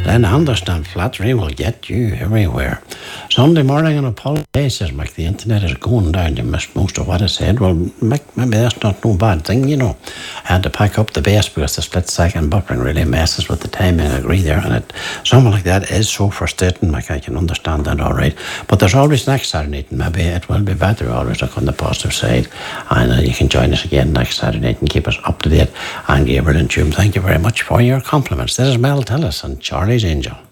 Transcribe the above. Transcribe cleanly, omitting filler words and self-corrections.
then understand flattery will get you everywhere. Sunday morning on a holiday, says Mick, the internet is going down. You missed most of what I said. Well, Mick, maybe that's not no bad thing, you know. I had to pack up the base because the split-second buffering really messes with the timing. I agree there. And something like that is so frustrating, Mick. I can understand that all right. But there's always next Saturday night, and maybe it will be better. Always look on the positive side. And you can join us again next Saturday night and keep us up to date. And Gabriel and Jim, thank you very much for your compliments. This is Mel Tillis and Charlie's Angel.